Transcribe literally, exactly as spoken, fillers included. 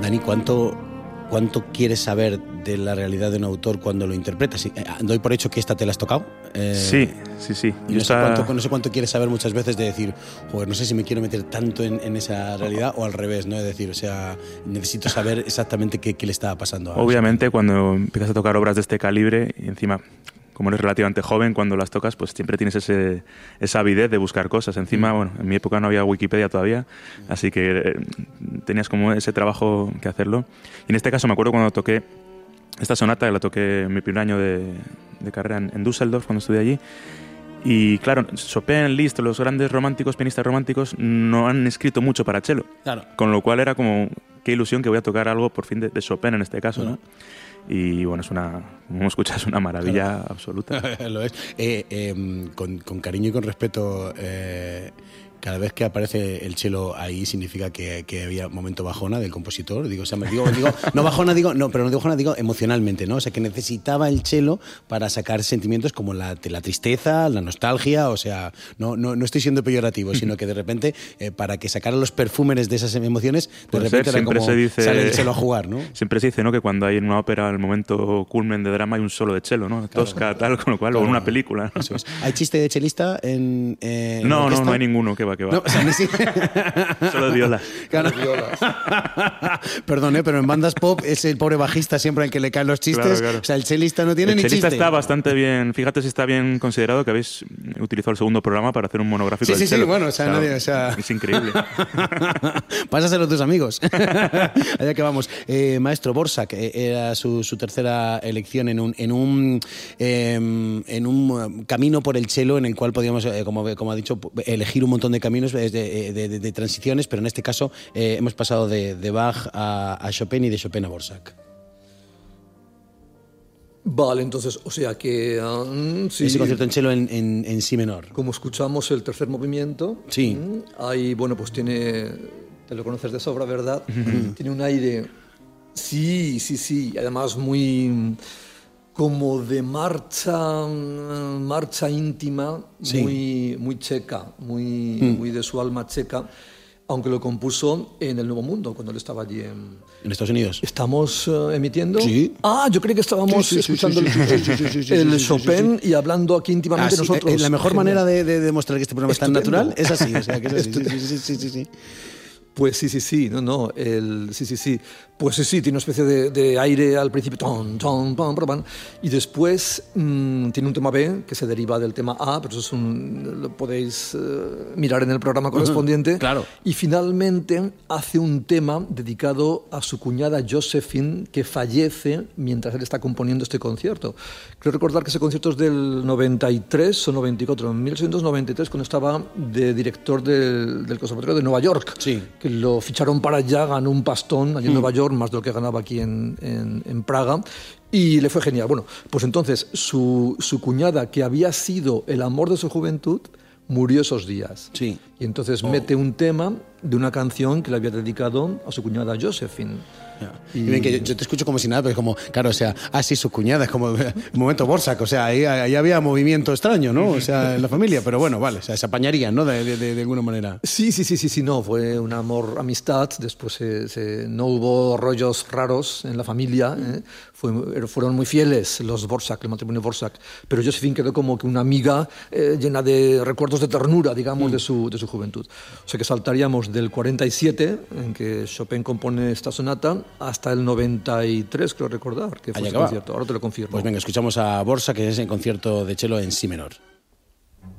Dani, ¿cuánto, ¿cuánto quieres saber de la realidad de un autor cuando lo interpretas? Doy por hecho que esta te la has tocado. Eh, sí, sí, sí. Y no, esta... sé cuánto, no sé cuánto quieres saber muchas veces de decir, joder, no sé si me quiero meter tanto en, en esa realidad o al revés, ¿no? Es decir, o sea, necesito saber exactamente qué, qué le estaba pasando a Obviamente, cuando empiezas a tocar obras de este calibre, y encima, como eres relativamente joven, cuando las tocas, pues siempre tienes ese, esa avidez de buscar cosas. Encima, mm. bueno, en mi época no había Wikipedia todavía, mm. así que eh, tenías como ese trabajo que hacerlo. Y en este caso me acuerdo cuando toqué esta sonata, que la toqué en mi primer año de, de carrera en, en Düsseldorf, cuando estudié allí. Y claro, Chopin, Liszt, los grandes románticos, pianistas románticos, no han escrito mucho para cello. Claro. Con lo cual era como, qué ilusión que voy a tocar algo por fin de, de Chopin en este caso, ¿no? Y bueno, es una, como escuchas, una maravilla claro. absoluta. Lo es. Eh, eh, con, con cariño y con respeto, eh, cada vez que aparece el cello ahí significa que, que había momento bajona del compositor. Digo, o sea, me digo, digo, no bajona, digo, no, pero no digo bajona, digo emocionalmente, ¿no? O sea, que necesitaba el cello para sacar sentimientos como la, la tristeza, la nostalgia, o sea, no, no, no estoy siendo peyorativo, sino que de repente, eh, para que sacara los perfúmenes de esas emociones, de Puede repente ser, era como se dice, sale el cello a jugar, ¿no? Siempre se dice, ¿no?, que cuando hay en una ópera el momento culmen de drama hay un solo de cello, ¿no? Tosca, claro. tal, con lo cual, claro. o en una película, ¿no? Eso es. ¿Hay chiste de chelista en, eh, en No, orquesta? no, no hay ninguno, que va, que va. No, o sea, ni si... Solo de viola. Claro. Perdón, ¿eh? Pero en bandas pop es el pobre bajista siempre al que le caen los chistes. Claro, claro. O sea, el chelista no tiene el ni chiste. El chelista está bastante bien. Fíjate si está bien considerado que habéis utilizado el segundo programa para hacer un monográfico sí, del sí, cello. Sí, bueno, o sea, claro, nadie, o sea... es increíble. Pásaselo a tus amigos. Allá que vamos. Eh, maestro Dvořák, eh, era su, su tercera elección en un, en un, eh, en un camino por el cello en el cual podíamos, eh, como, como ha dicho, elegir un montón de caminos de, de, de, de transiciones, pero en este caso eh, hemos pasado de, de Bach a, a Chopin y de Chopin a Dvořák. Vale, entonces, o sea que... Um, sí, ese concierto en cello en, en, en si menor. Como escuchamos el tercer movimiento, sí. Um, ahí, bueno, pues tiene... Te lo conoces de sobra, ¿verdad? Uh-huh. Tiene un aire... Sí, sí, sí, además muy... como de marcha, marcha íntima, sí. muy, muy checa, muy, mm. muy de su alma checa, aunque lo compuso en el Nuevo Mundo, cuando él estaba allí en... ¿En Estados Unidos? ¿Estamos uh, emitiendo? Sí. Ah, yo creí que estábamos sí, sí, escuchando sí, sí, el, sí, sí, sí, sí, el sí, Chopin sí, sí. y hablando aquí íntimamente ah, sí, nosotros. Eh, la mejor Genial. manera de, de demostrar que este programa Estupendo. es tan natural es así. O sea, que es así. Sí, sí, sí, sí, sí. Pues sí, sí, sí, no, no, el, sí, sí, sí, pues sí, sí, tiene una especie de, de aire al principio, ton, ton, pam, pam, pam, y después mmm, tiene un tema B que se deriva del tema A, pero eso es un, lo podéis uh, mirar en el programa correspondiente, uh-huh, claro. Y finalmente hace un tema dedicado a su cuñada Josephine, que fallece mientras él está componiendo este concierto. Creo recordar que ese concierto es del noventa y tres o noventa y cuatro, en mil ochocientos noventa y tres, cuando estaba de director del, del Conservatorio de Nueva York. Sí. Que lo ficharon para allá, ganó un pastón allí en mm. Nueva York, más de lo que ganaba aquí en, en, en Praga, y le fue genial. Bueno, pues entonces su, su cuñada, que había sido el amor de su juventud, murió esos días. Sí. Y entonces oh. mete un tema de una canción que le había dedicado a su cuñada Josephine. Yeah. Y... y bien, que yo, yo te escucho como si nada, pero es como, claro, o sea, ah, sí, su cuñada, es como un momento Dvořák, o sea, ahí, ahí había movimiento extraño, ¿no? O sea, en la familia, pero bueno, vale, o sea, se apañarían, ¿no? De, de, de alguna manera. Sí, sí, sí, sí, sí, no, fue un amor, amistad, después se, se, no hubo rollos raros en la familia, ¿eh? Fue, fueron muy fieles los Dvořák, el matrimonio Dvořák, pero Josephine quedó como que una amiga eh, llena de recuerdos de ternura, digamos, mm. de, su, de su juventud. O sea que saltaríamos del cuarenta y siete, en que Chopin compone esta sonata, hasta el noventa y tres, creo recordar, que fue ese concierto. Ahora te lo confirmo. Pues venga, escuchamos a Dvořák, que es el concierto de cello en si menor.